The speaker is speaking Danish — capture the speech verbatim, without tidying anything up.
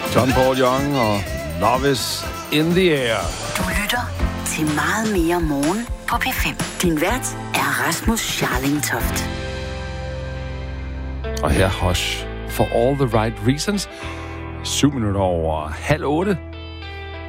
John Paul Young og Love is in the air. Du lytter til Meget mere morgen på P fem. Din vært er Rasmus Scharling Toft. Og her Hush for all the right reasons. Syv minutter over halv otte.